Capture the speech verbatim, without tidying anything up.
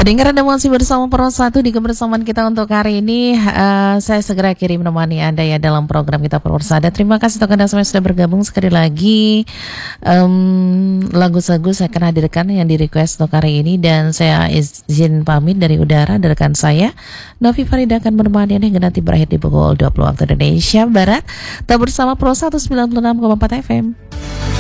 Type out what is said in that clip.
Pendengar Anda masih bersama Pro satu di kebersamaan kita untuk hari ini. uh, Saya segera kirim menemani Anda ya dalam program kita Pro satu. Terima kasih untuk Anda semua yang sudah bergabung sekali lagi. um, Lagu-lagu saya akan hadirkan yang di request untuk hari ini. Dan saya izin pamit dari udara. Dari rekan saya Novi Farida akan menemani Anda hingga nanti berakhir di pukul dua puluh waktu Indonesia Barat. Tetap bersama Pro satu sembilan puluh enam koma empat F M.